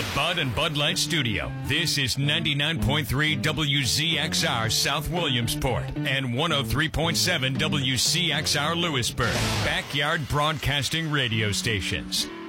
Bud and Bud Light Studio. This is 99.3 WZXR South Williamsport and 103.7 WCXR Lewisburg. Backyard Broadcasting Radio Stations.